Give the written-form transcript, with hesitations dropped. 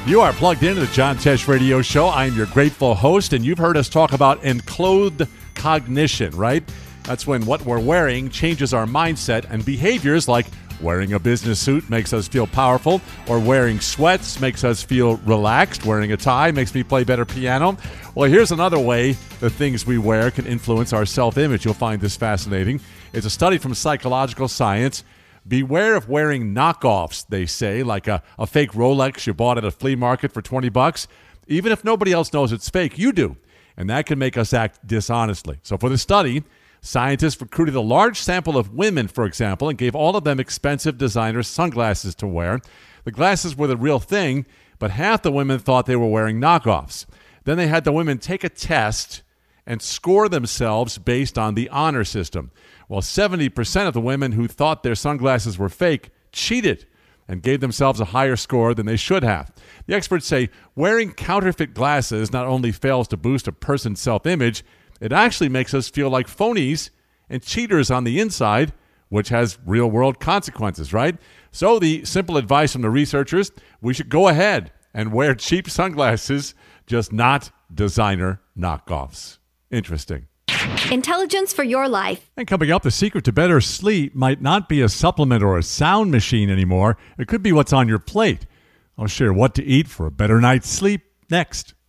You are plugged into the John Tesh Radio Show. I am your grateful host, and you've heard us talk about enclothed cognition, right? That's when what we're wearing changes our mindset, and behaviors like wearing a business suit makes us feel powerful, or wearing sweats makes us feel relaxed. Wearing a tie makes me play better piano. Well, here's another way the things we wear can influence our self-image. You'll find this fascinating. It's a study from psychological science. Beware of wearing knockoffs, they say, like a fake Rolex you bought at a flea market for $20. Even if nobody else knows it's fake, you do. And that can make us act dishonestly. So for the study, scientists recruited a large sample of women, for example, and gave all of them expensive designer sunglasses to wear. The glasses were the real thing, but half the women thought they were wearing knockoffs. Then they had the women take a test and score themselves based on the honor system. Well, 70% of the women who thought their sunglasses were fake cheated and gave themselves a higher score than they should have. The experts say wearing counterfeit glasses not only fails to boost a person's self-image, it actually makes us feel like phonies and cheaters on the inside, which has real-world consequences, right? So the simple advice from the researchers, we should go ahead and wear cheap sunglasses, just not designer knockoffs. Interesting. Intelligence for your life. And coming up, the secret to better sleep might not be a supplement or a sound machine anymore. It could be what's on your plate. I'll share what to eat for a better night's sleep next.